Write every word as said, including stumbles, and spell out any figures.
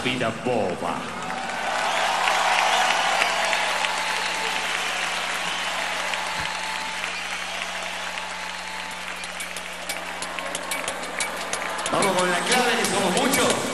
vida boba. Vamos con la clave, que somos muchos.